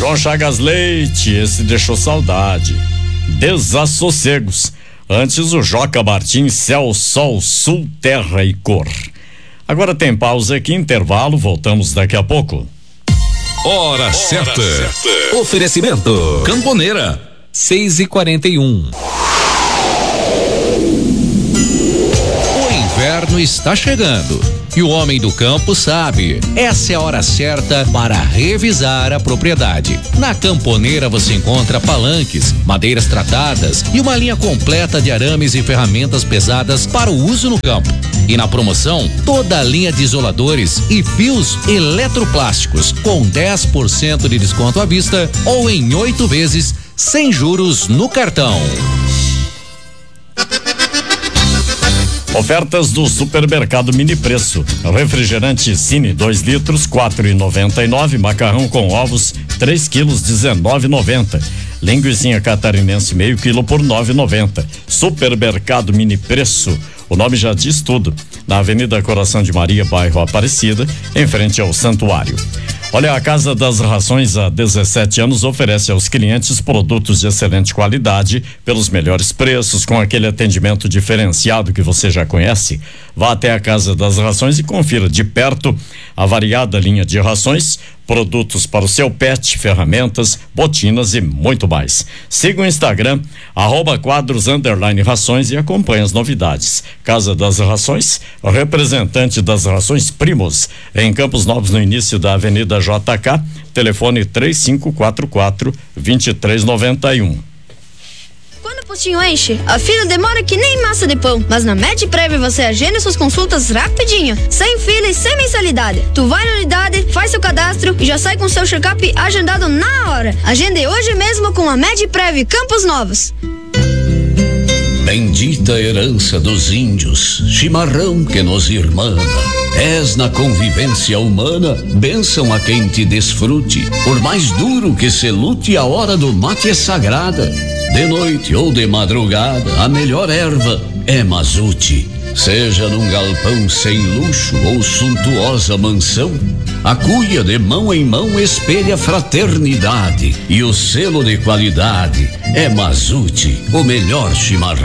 João Chagas Leite, esse deixou saudade. Desassossegos. Antes o Joca Martins, céu, sol, sul, terra e cor. Agora tem pausa aqui, intervalo, voltamos daqui a pouco. Hora certa. Oferecimento Camponeira 6h41. O inverno está chegando e o homem do campo sabe. Essa é a hora certa para revisar a propriedade. Na Camponeira você encontra palanques, madeiras tratadas e uma linha completa de arames e ferramentas pesadas para o uso no campo. E na promoção, toda a linha de isoladores e fios eletroplásticos com 10% de desconto à vista ou em 8 vezes sem juros no cartão. Ofertas do Supermercado Mini Preço. Refrigerante Cine 2 litros, 4,99. Macarrão com ovos, 3 quilos, 19,90. Linguicinha catarinense meio quilo por 9,90. Supermercado Mini Preço. O nome já diz tudo. Na Avenida Coração de Maria, bairro Aparecida, em frente ao Santuário. Olha, a Casa das Rações há 17 anos oferece aos clientes produtos de excelente qualidade pelos melhores preços, com aquele atendimento diferenciado que você já conhece. Vá até a Casa das Rações e confira de perto a variada linha de rações, produtos para o seu pet, ferramentas, botinas e muito mais. Siga o Instagram, @quadros_rações e acompanhe as novidades. Casa das Rações, representante das rações Primos, em Campos Novos, no início da Avenida JK, telefone 3544-2391. Quando o postinho enche, a fila demora que nem massa de pão. Mas na MedPrev você agenda suas consultas rapidinho, sem fila e sem mensalidade. Tu vai na unidade, faz seu cadastro e já sai com seu check-up agendado na hora. Agende hoje mesmo com a MedPrev Campos Novos. Bendita herança dos índios, chimarrão que nos irmana. És na convivência humana, bênção a quem te desfrute. Por mais duro que se lute, a hora do mate é sagrada. De noite ou de madrugada, a melhor erva é mazute. Seja num galpão sem luxo ou suntuosa mansão, a cuia de mão em mão espelha fraternidade. E o selo de qualidade é Mazute, o melhor chimarrão.